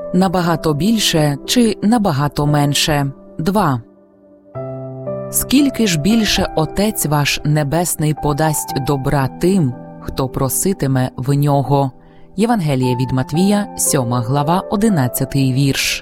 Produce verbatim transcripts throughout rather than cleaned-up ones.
Набагато більше чи набагато менше? два. Скільки ж більше Отець ваш Небесний подасть добра тим, хто проситиме в нього? Євангеліє від Матвія, сьома глава, одинадцятий вірш.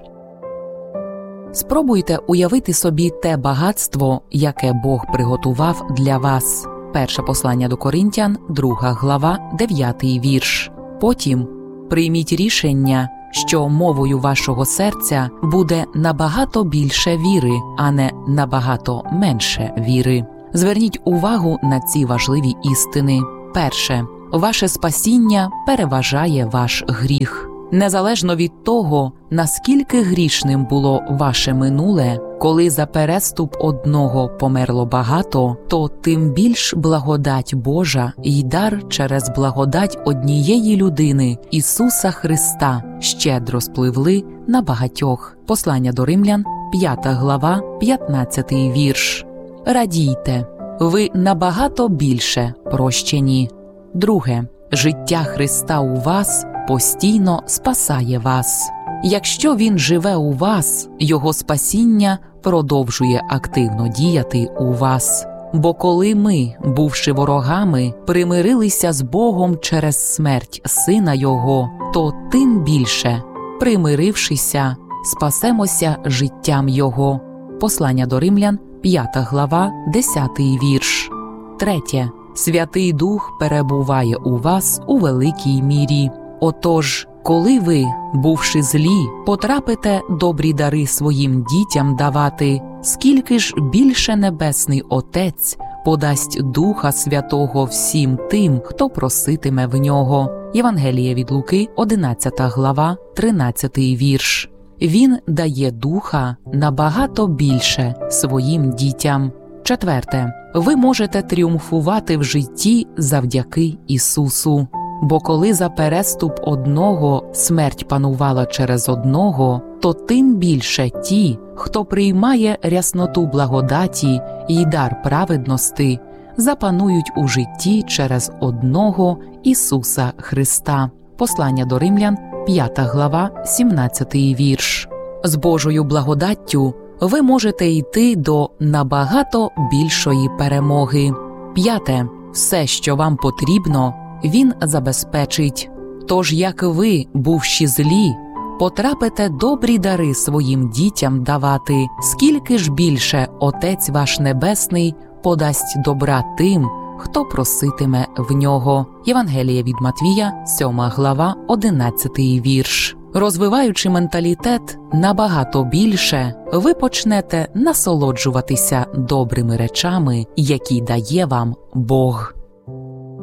Спробуйте уявити собі те багатство, яке Бог приготував для вас. Перше послання до Коринтян, друга глава, дев'ятий вірш. Потім прийміть рішення, що мовою вашого серця буде набагато більше віри, а не набагато менше віри. Зверніть увагу на ці важливі істини. Перше. Ваше спасіння переважає ваш гріх. Незалежно від того, наскільки грішним було ваше минуле, коли за переступ одного померло багато, то тим більш благодать Божа й дар через благодать однієї людини, Ісуса Христа, щедро спливли на багатьох. Послання до Римлян, п'ята глава, п'ятнадцятий вірш. Радійте, ви набагато більше прощені. Друге. Життя Христа у вас постійно спасає вас. Якщо Він живе у вас, Його спасіння продовжує активно діяти у вас. Бо коли ми, бувши ворогами, примирилися з Богом через смерть Сина Його, то тим більше, примирившися, спасемося життям Його. Послання до Римлян, п'ята глава, десятий вірш. Третє. Святий Дух перебуває у вас у великій мірі. Отож, коли ви, бувши злі, потрапите добрі дари своїм дітям давати, скільки ж більше Небесний Отець подасть Духа Святого всім тим, хто проситиме в Нього. Євангеліє від Луки, одинадцята глава, тринадцятий вірш. Він дає Духа набагато більше своїм дітям. Четверте. Ви можете тріумфувати в житті завдяки Ісусу. Бо коли за переступ одного смерть панувала через одного, то тим більше ті, хто приймає рясноту благодаті й дар праведності, запанують у житті через одного Ісуса Христа. Послання до Римлян, п'ята глава, сімнадцятий вірш. З Божою благодаттю ви можете йти до набагато більшої перемоги. П'яте. Все, що вам потрібно, Він забезпечить. Тож, як ви, бувши злі, потрапите добрі дари своїм дітям давати, скільки ж більше Отець ваш Небесний подасть добра тим, хто проситиме в Нього. Євангеліє від Матвія, сьома глава, одинадцятий вірш. Розвиваючи менталітет набагато більше, ви почнете насолоджуватися добрими речами, які дає вам Бог.